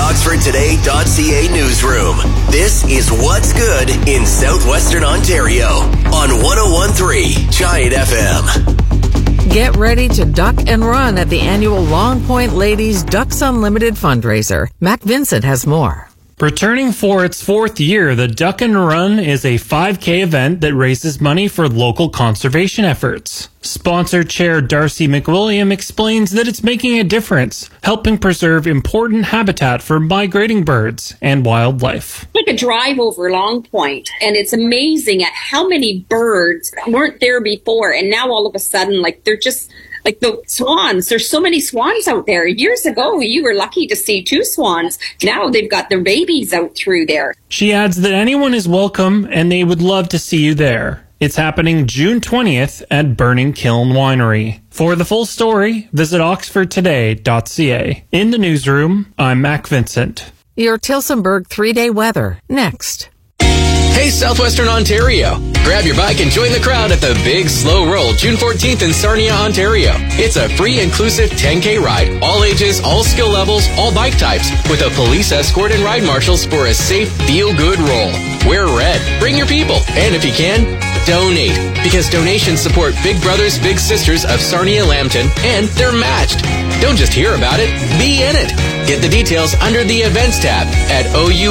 OxfordToday.ca newsroom. This is What's Good in Southwestern Ontario on 101.3 Giant FM. Get ready to duck and run at the annual Long Point Ladies Ducks Unlimited fundraiser. Mac Vincent has more. Returning for its fourth year, the Duck and Run is a 5K event that raises money for local conservation efforts. Sponsor Chair Darcy McWilliam explains that it's making a difference, helping preserve important habitat for migrating birds and wildlife. Like a drive over Long Point, and it's amazing at how many birds weren't there before, and now all of a sudden, they're just... like the swans, there's so many swans out there. Years ago, you were lucky to see 2 swans. Now they've got their babies out through there. She adds that anyone is welcome and they would love to see you there. It's happening June 20th at Burning Kiln Winery. For the full story, visit oxfordtoday.ca. In the newsroom, I'm Mac Vincent. Your Tillsonburg 3-day weather, next. Hey, Southwestern Ontario. Grab your bike and join the crowd at the Big Slow Roll, June 14th in Sarnia, Ontario. It's a free, inclusive 10K ride. All ages, all skill levels, all bike types, with a police escort and ride marshals for a safe, feel-good roll. Wear red. Bring your people. And if you can, donate. Because donations support Big Brothers Big Sisters of Sarnia Lambton, and they're matched. Don't just hear about it, be in it. Get the details under the events tab at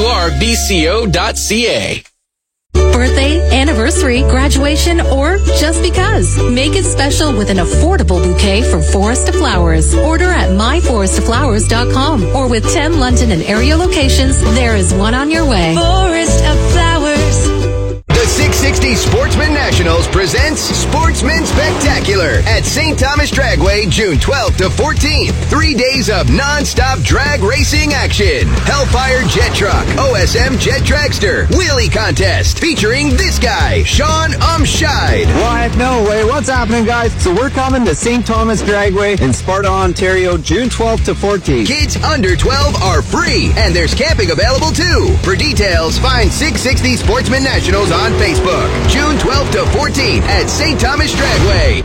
ourbco.ca. Birthday, anniversary, graduation, or just because. Make it special with an affordable bouquet from Forest of Flowers. Order at myforestoflowers.com or with 10 London and area locations, there is one on your way. Forest of Flowers. The 660 Sportsman Nationals presents Sportsman Spectacular at St. Thomas Dragway, June 12th to 14th. 3 days of non-stop drag racing action. Hellfire Jet Truck, OSM Jet Dragster, Wheelie Contest, featuring this guy, Sean Umshide. What? No way. What's happening, guys? So we're coming to St. Thomas Dragway in Sparta, Ontario, June 12th to 14th. Kids under 12 are free, and there's camping available too. For details, find 660 Sportsman Nationals on Facebook. June 12th to 14th at St. Thomas Dragway.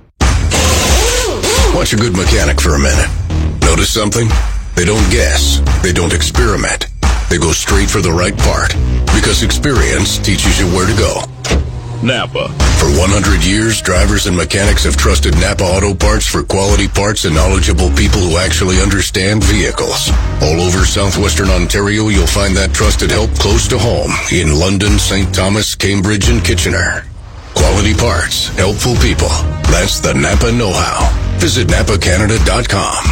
Watch a good mechanic for a minute. Notice something? They don't guess. They don't experiment. They go straight for the right part. Because experience teaches you where to go. Napa. For 100 years, drivers and mechanics have trusted Napa Auto Parts for quality parts and knowledgeable people who actually understand vehicles. All over southwestern Ontario, you'll find that trusted help close to home in London, St. Thomas, Cambridge, and Kitchener. Quality parts, helpful people. That's the Napa know-how. Visit NapaCanada.com.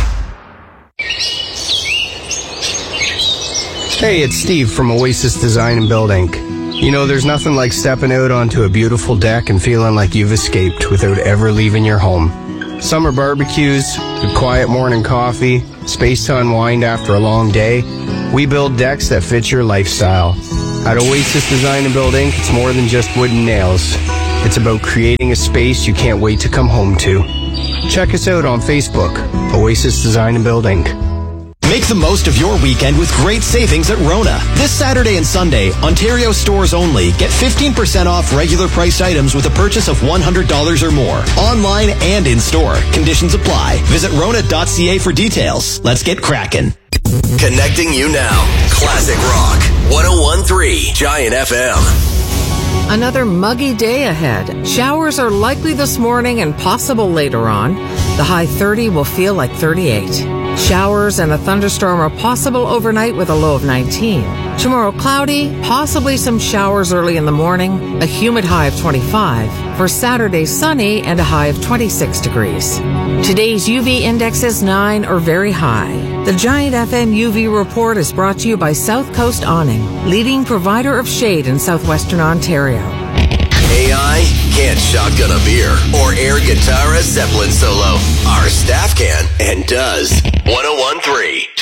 Hey, it's Steve from Oasis Design and Build Inc. You know, there's nothing like stepping out onto a beautiful deck and feeling like you've escaped without ever leaving your home. Summer barbecues, a quiet morning coffee, space to unwind after a long day. We build decks that fit your lifestyle. At Oasis Design and Build Inc., it's more than just wooden nails. It's about creating a space you can't wait to come home to. Check us out on Facebook, Oasis Design and Build Inc. Make the most of your weekend with great savings at Rona. This Saturday and Sunday, Ontario stores only. Get 15% off regular priced items with a purchase of $100 or more. Online and in store. Conditions apply. Visit Rona.ca for details. Let's get cracking. Connecting you now. Classic Rock. 101.3 Giant FM. Another muggy day ahead. Showers are likely this morning and possible later on. The high 30 will feel like 38. Showers and a thunderstorm are possible overnight with a low of 19. Tomorrow cloudy, possibly some showers early in the morning, a humid high of 25. For Saturday sunny and a high of 26 degrees. Today's UV index is 9 or very high. The Giant FM UV report is brought to you by South Coast Awning, leading provider of shade in southwestern Ontario. AI can't shotgun a beer or air guitar a Zeppelin solo. Our staff can and does. 101.3